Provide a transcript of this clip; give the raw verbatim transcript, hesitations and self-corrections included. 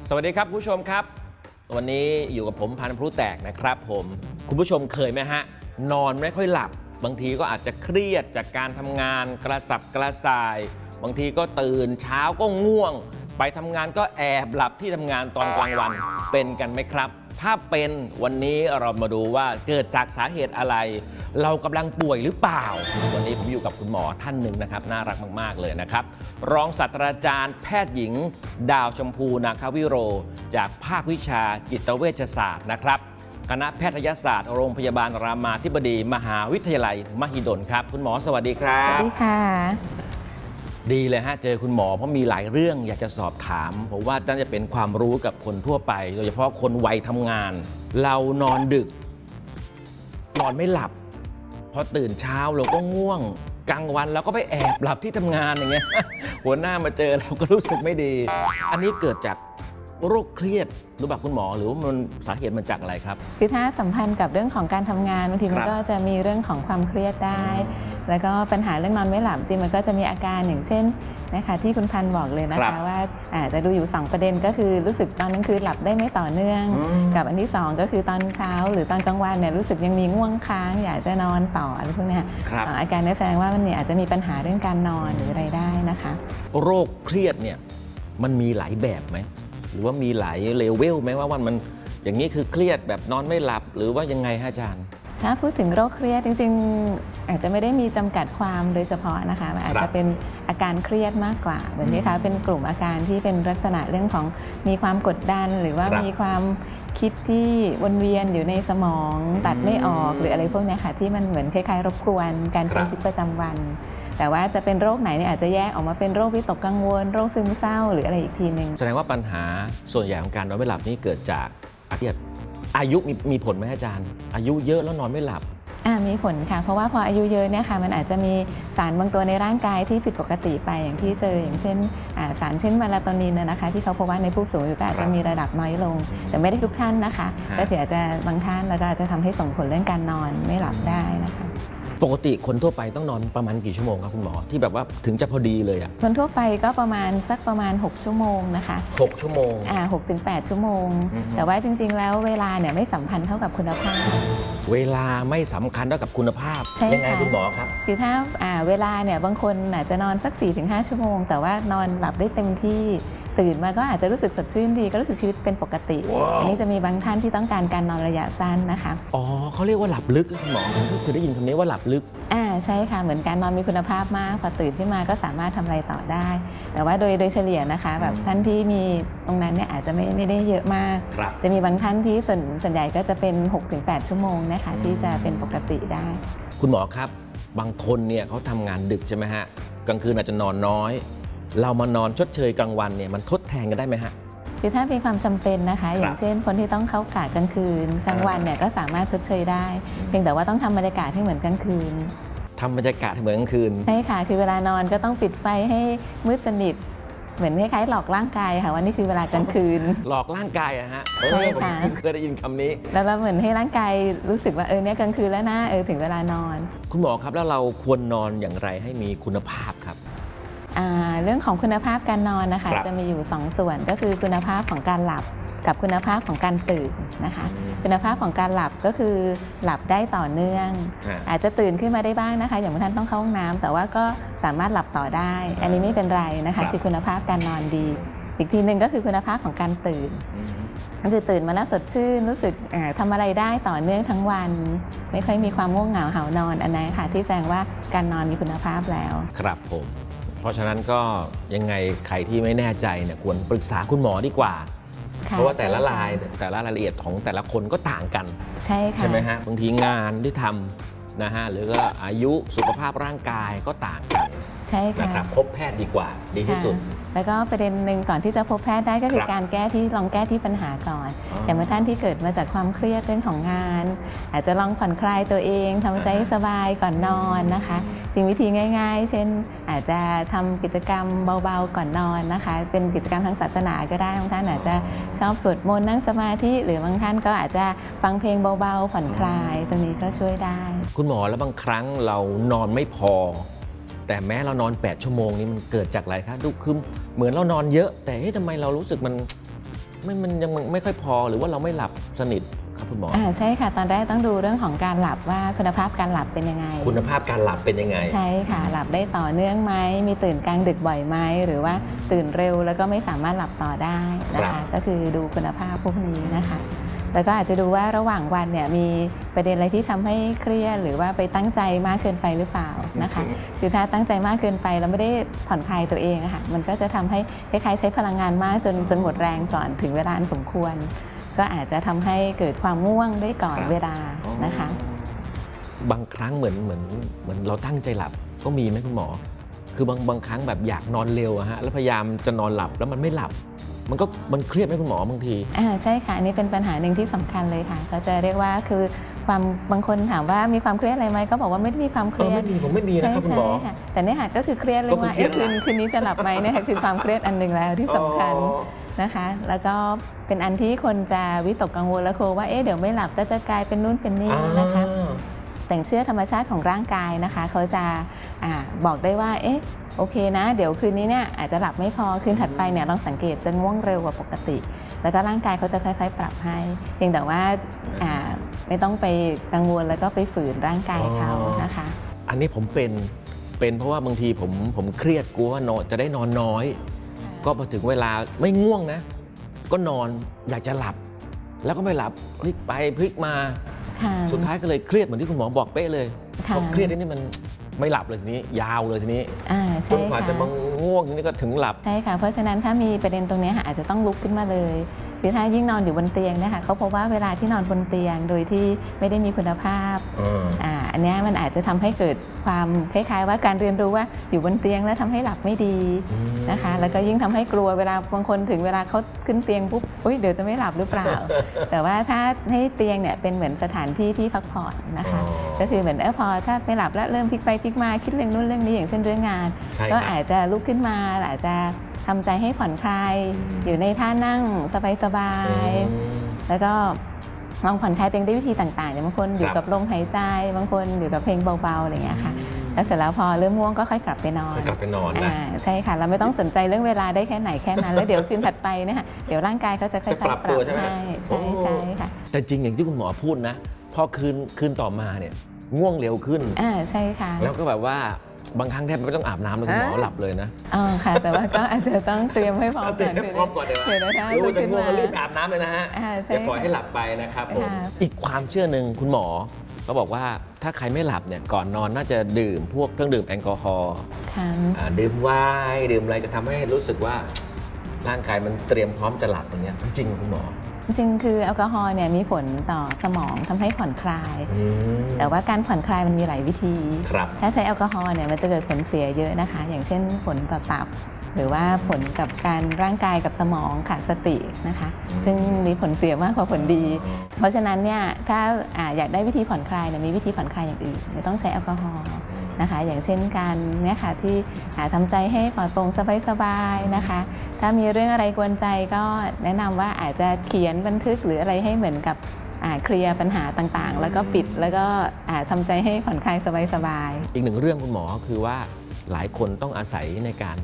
สวัสดีครับผู้ชมครับวันนี้อยู่กับผมพันธุ์พลุแตกนะครับผมคุณผู้ชมเคยไหมฮะนอนไม่ค่อยหลับบางทีก็อาจจะเครียดจากการทำงานกระสับกระส่ายบางทีก็ตื่นเช้าก็ง่วงไปทำงานก็แอบหลับที่ทำงานตอนกลางวันเป็นกันไหมครับถ้าเป็นวันนี้เรามาดูว่าเกิดจากสาเหตุอะไรเรากำลังป่วยหรือเปล่าวันนี้ผมอยู่กับคุณหมอท่านหนึ่งนะครับน่ารักมากๆเลยนะครับรองศาสตราจารย์แพทย์หญิงดาวชมพูนาควิโรจากภาควิชาจิตเวชศาสตร์นะครับคณะแพทยศาสตร์โรงพยาบาลรามาธิบดีมหาวิทยาลัยมหิดลครับคุณหมอสวัสดีครับสวัสดีค่ะดีเลยฮะเจอคุณหมอเพราะมีหลายเรื่องอยากจะสอบถามผมว่าน่าจะเป็นความรู้กับคนทั่วไปโดยเฉพาะคนวัยทำงานเรานอนดึกนอนไม่หลับพอตื่นเช้าเราก็ง่วงกลางวันเราก็ไปแอบหลับที่ทำงานอย่างเงี้ยหัวหน้ามาเจอเราก็รู้สึกไม่ดีอันนี้เกิดจากโรคเครียดหรือเปล่าคุณหมอหรือว่ามันสาเหตุมันจากอะไรครับคือถ้าสัมพันธ์กับเรื่องของการทำงานบางทีมันก็จะมีเรื่องของความเครียดได้แล้วก็ปัญหาเรื่องนอนไม่หลับจริงมันก็จะมีอาการอย่างเช่นนะคะที่คุณพันธ์บอกเลยนะคะว่าอาจจะดูอยู่สองประเด็นก็คือรู้สึกตอนกลางคืนหลับได้ไม่ต่อเนื่องกับอันที่สองก็คือตอนเช้าหรือตอนกลางวันเนี่ยรู้สึกยังมีง่วงค้างอยากจะนอนต่ออะไรพวกนี้อาการนี้แสดงว่ามันเนี่ยอาจจะมีปัญหาเรื่องการนอนหรืออะไรได้นะคะโรคเครียดเนี่ยมันมีหลายแบบไหมหรือว่ามีหลายเลเวลไหมว่าวันมันอย่างนี้คือเครียดแบบนอนไม่หลับหรือว่ายังไงฮะอาจารย์ถ้าพูดถึงโรคเครียดจริงๆอาจจะไม่ได้มีจำกัดความโดยเฉพาะนะคะมันอาจจะเป็นอาการเครียดมากกว่าแบบนี้ค่ะเป็นกลุ่มอาการที่เป็นลักษณะเรื่องของมีความกดดันหรือว่ามีความคิดที่วนเวียนอยู่ในสมองตัดไม่ออกหรืออะไรพวกนี้ค่ะที่มันเหมือนคล้ายๆรบกวนการใช้ชีวิตประจำวันแต่ว่าจะเป็นโรคไหนเนี่ยอาจจะแยกออกมาเป็นโรควิตกกังวลโรคซึมเศร้าหรืออะไรอีกทีหนึ่งแสดงว่าปัญหาส่วนใหญ่ของการนอนไม่หลับนี่เกิดจากเครียดอายุมีมีผลไหมอาจารย์อายุเยอะแล้วนอนไม่หลับมีผลค่ะเพราะว่าพออายุเยอะเนี่ยค่ะมันอาจจะมีสารบางตัวในร่างกายที่ผิดปกติไปอย่างที่เจออย่างเช่นสารเช่นเมลาโทนินนะคะที่เขาพบว่าในผู้สูงอายุก็อาจจะมีระดับน้อยลงแต่ไม่ได้ทุกท่านนะคะก็ถืออาจจะบางท่านแล้วก็อาจจะทำให้ส่งผลเรื่องการนอนไม่หลับได้นะคะปกติคนทั่วไปต้องนอนประมาณกี่ชั่วโมงครับคุณหมอที่แบบว่าถึงจะพอดีเลยอ่ะคนทั่วไปก็ประมาณสักประมาณหกชั่วโมงนะคะหกชั่วโมงอ่าหกถึงแปดชั่วโมงแต่ว่าจริงๆแล้วเวลาเนี่ยไม่สำคัญเท่ากับคุณภาพเวลาไม่สำคัญเท่ากับคุณภาพยังไงคุณหมอครับคือถ้าอ่าเวลาเนี่ยบางคนอาจจะนอนสัก สี่ถึงห้า ชั่วโมงแต่ว่านอนหลับได้เต็มที่ตื่นมาก็อาจจะรู้สึกสดชื่นดีก็รู้สึกชีวิตเป็นปกติ wow. อันนี้จะมีบางท่านที่ต้องการการนอนระยะสั้นนะคะอ๋อเขาเรียกว่าหลับลึกคุณหมอก็คือได้ยินคำนี้ว่าหลับลึกอ่าใช่ค่ะเหมือนการนอนมีคุณภาพมากพอตื่นขึ้นมาก็สามารถทำอะไรต่อได้แต่ว่าโดยโดยเฉลี่ยนะคะแบบท่านที่มีตรงนั้นเนี่ยอาจจะไม่ไม่ได้เยอะมากจะมีบางท่านที่ส่วนส่วนใหญ่ก็จะเป็น หกถึงแปด ชั่วโมงนะคะที่จะเป็นปกติได้คุณหมอครับบางคนเนี่ยเขาทำงานดึกใช่ไหมฮะกลางคืนอาจจะนอนน้อยเรามานอนชดเชยกลางวันเนี่ยมันทดแทนกันได้ไหมฮะคือถ้ามีความจำเป็นนะคะอย่างเช่นคนที่ต้องเข้ากะกลางคืนกลางวันเนี่ยก็สามารถชดเชยได้เพียงแต่ว่าต้องทำบรรยากาศให้เหมือนกลางคืนทำบรรยากาศให้เหมือนกลางคืนใช่ค่ะคือเวลานอนก็ต้องปิดไฟให้มืดสนิทเหมือนคล้ายๆหลอกร่างกายค่ะว่านี่คือเวลากลางคืนหลอกร่างกายอะฮะใช่ค่ะเคยได้ยินคำนี้แล้วเราเหมือนให้ร่างกายรู้สึกว่าเออเนี่ยกลางคืนแล้วนะเออถึงเวลานอนคุณหมอครับแล้วเราควรนอนอย่างไรให้มีคุณภาพครับเรื่องของคุณภาพการนอนนะคะจะมีอยู่สองส่วนก็คือคุณภาพของการหลับกับคุณภาพของการตื่นนะคะคุณภาพของการหลับก็คือหลับได้ต่อเนื่องอาจจะตื่นขึ้นมาได้บ้างนะคะอย่างบางท่านต้องเข้าห้องน้ำแต่ว่าก็สามารถหลับต่อได้อันนี้ไม่เป็นไรนะคะคือคุณภาพการนอนดีอีกทีหนึ่งก็คือคุณภาพของการตื่นก็คือตื่นมาแล้วสดชื่นรู้สึกทำอะไรได้ต่อเนื่องทั้งวันไม่ค่อยมีความง่วงเหงาหาวนอนอันนั้นค่ะที่แสดงว่าการนอนมีคุณภาพแล้วครับผมเพราะฉะนั้นก็ยังไงใครที่ไม่แน่ใจเนี่ยควรปรึกษาคุณหมอดีกว่าเพราะว่าแต่ละรายแต่ละรายละเอียดของแต่ละคนก็ต่างกันใช่ค่ะใช่ไหมฮะบางทีงานที่ทำนะฮะหรือก็อายุสุขภาพร่างกายก็ต่างกันใช่ค่ะนะครับพบแพทย์ดีกว่าดีที่สุดแล้วก็ประเด็นหนึ่งก่อนที่จะพบแพทย์ได้ก็คือการแก้ที่ลองแก้ที่ปัญหาก่อนอย่างบางท่านที่เกิดมาจากความเครียดเรื่องของงานอาจจะลองผ่อนคลายตัวเองทำใจสบายก่อนนอนนะคะสิ่งวิธีง่ายๆเช่นอาจจะทำกิจกรรมเบาๆก่อนนอนนะคะเป็นกิจกรรมทางศาสนาก็ได้บางท่านอาจจะชอบสวดมนต์นั่งสมาธิหรือบางท่านก็อาจจะฟังเพลงเบาๆผ่อนคลายตรงนี้ก็ช่วยได้คุณหมอแล้วบางครั้งเรานอนไม่พอแต่แม้เรานอนแปดชั่วโมงนี้มันเกิดจากอะไรคะดูคือเหมือนเรานอนเยอะแต่ทำไมเรารู้สึกมันไม่มันยังไม่ค่อยพอหรือว่าเราไม่หลับสนิทครับคุณหมออ่าใช่ค่ะตอนแรกต้องดูเรื่องของการหลับว่าคุณภาพการหลับเป็นยังไงคุณภาพการหลับเป็นยังไงใช่ค่ะหลับได้ต่อเนื่องไหมมีตื่นกลางดึกบ่อยไหมหรือว่าตื่นเร็วแล้วก็ไม่สามารถหลับต่อได้นะคะก็คือดูคุณภาพพวกนี้นะคะแล้วก็อาจจะดูว่าระหว่างวันเนี่ยมีประเด็นอะไรที่ทำให้เครียดหรือว่าไปตั้งใจมากเกินไปหรือเปล่านะคะคือถ้าตั้งใจมากเกินไปแล้วไม่ได้ผ่อนคลายตัวเองอะค่ะมันก็จะทำให้คล้ายๆใช้พลังงานมากจนจนหมดแรงก่อนถึงเวลาอันสมควรก็อาจจะทำให้เกิดความง่วงได้ก่อนเวลานะคะบางครั้งเหมือนเหมือนเหมือนเราตั้งใจหลับก็มีไหมคุณหมอคือบางบางครั้งแบบอยากนอนเร็วอะฮะแล้วพยายามจะนอนหลับแล้วมันไม่หลับมันก็มันเครียดไหมคุณหมอบางทีอ่าใช่ค่ะอันนี้เป็นปัญหาหนึ่งที่สำคัญเลยค่ะเขาจะเรียกว่าคือความบางคนถามว่ามีความเครียดอะไรไหมก็บอกว่าไม่ได้มีความเครียดไม่มีผมไม่มีนะครับคุณหมอแต่เนี่ยค่ะก็คือเครียดเลยว่าเอ๊ะคืนคืนนี้จะหลับไหมเนี่ยคือความเครียดอันหนึ่งแล้วที่สำคัญนะคะแล้วก็เป็นอันที่คนจะวิตกกังวลและกลัวว่าเอ๊ะเดี๋ยวไม่หลับก็จะกลายเป็นนู่นเป็นนี่นะคะแต่เชื่อธรรมชาติของร่างกายนะคะเขาจะอ่าบอกได้ว่าเอ๊ะโอเคนะเดี๋ยวคืนนี้เนี่ยอาจจะหลับไม่พอคืนถัดไปเนี่ยลองสังเกตจะง่วงเร็วกว่าปกติแล้วก็ร่างกายเขาจะค่อยๆปรับให้เพียงแต่ว่าอ่าไม่ต้องไปกังวลแล้วก็ไปฝืนร่างกายเขานะคะอันนี้ผมเป็นเป็นเพราะว่าบางทีผมผมเครียดกลัวว่านอนจะได้นอนน้อยก็พอถึงเวลาไม่ง่วงนะก็นอนอยากจะหลับแล้วก็ไม่หลับพลิกไปพลิกมาสุดท้ายก็เลยเครียดเหมือนที่คุณหมอบอกเป๊ะเลยพอเครียดนี่มันไม่หลับเลยทีนี้ยาวเลยทีนี้จนกว่าจะมาง่วงนี่ก็ถึงหลับใช่ค่ะเพราะฉะนั้นถ้ามีประเด็นตรงนี้อาจจะต้องลุกขึ้นมาเลยคือถ้ายิ่งนอนอยู่บนเตียงเนี่ยค่ะเขาพบว่าเวลาที่นอนบนเตียงโดยที่ไม่ได้มีคุณภาพอ่าอันนี้มันอาจจะทำให้เกิดความคล้ายๆว่าการเรียนรู้ว่าอยู่บนเตียงแล้วทำให้หลับไม่ดีนะคะแล้วก็ยิ่งทำให้กลัวเวลาบางคนถึงเวลาเขาขึ้นเตียงปุ๊บอุ๊ยเดี๋ยวจะไม่หลับหรือเปล่า แต่ว่าถ้าให้เตียงเนี่ยเป็นเหมือนสถานที่ที่พักผ่อนนะคะก็คือเหมือนเออพอถ้าไม่หลับแล้วเริ่มพลิกไปพลิกมาคิดเรื่องนู้นเรื่องนี้อย่างเช่นเรื่องงานก็อาจจะลุกขึ้นมาอาจจะทำใจให้ผ่อนคลายอยู่ในท่านั่งสบายๆแล้วก็ลองผ่อนคลายตัวเองด้วยวิธีต่างๆอย่างบางคนอยู่กับลมหายใจบางคนอยู่กับเพลงเบาๆอะไรอย่างเงี้ยค่ะแล้วเสร็จแล้วพอเริ่มง่วงก็ค่อยกลับไปนอนค่อยกลับไปนอนนะใช่ค่ะเราไม่ต้องสนใจเรื่องเวลาได้แค่ไหนแค่นั้นแล้วเดี๋ยวคืนถัดไปเนี่ยเดี๋ยวร่างกายเขาจะค่อยๆปรับตัวใช่ไหมใช่ใช่ค่ะแต่จริงอย่างที่คุณหมอพูดนะพอคืนคืนต่อมาเนี่ยง่วงเร็วขึ้นอ่าใช่ค่ะแล้วก็แบบว่าบางครั้งแทบไม่ต้องอาบน้ำแล้วคุณหมอหลับเลยนะอ๋อค่ะแต่ว่าก็อาจจะต้องเตรียมให้พร้อมก่อนพร้อมก่อนเดี๋ยวรู้จะง่วงก็รีบอาบน้ำเลยนะฮะอย่าปล่อยให้หลับไปนะครับผมอีกความเชื่อหนึ่งคุณหมอเขาบอกว่าถ้าใครไม่หลับเนี่ยก่อนนอนน่าจะดื่มพวกเครื่องดื่มแอลกอฮอล์ดื่มไวน์ดื่มอะไรจะทำให้รู้สึกว่าร่างกายมันเตรียมพร้อมจะหลับอย่างเงี้ยจริงคุณหมอจริงคือแอลกอฮอล์เนี่ยมีผลต่อสมองทำให้ผ่อนคลายแต่ว่าการผ่อนคลายมันมีหลายวิธีถ้าใช้แอลกอฮอล์เนี่ยมันจะเกิดผลเสียเยอะนะคะอย่างเช่นผลต่อตับหรือว่าผลกับการร่างกายกับสมองขาดสตินะคะซึ่งมีผลเสียมากกว่าผลดี เพราะฉะนั้นเนี่ยถ้าอยากได้วิธีผ่อนคลายเนี่ยมีวิธีผ่อนคลายอย่างอื่นไม่ต้องใช้แอลกอฮอล์นะคะอย่างเช่นการเนี่ยค่ะที่ทำใจให้ปลอดโปร่งสบายๆนะคะถ้ามีเรื่องอะไรกวนใจก็แนะนำว่าอาจจะเขียนบันทึกหรืออะไรให้เหมือนกับเคลียร์ปัญหาต่างๆแล้วก็ปิดแล้วก็ทำใจให้ผ่อนคลายสบายๆอีกหนึ่งเรื่องคุณหมอคือว่าหลายคนต้องอาศัยในการ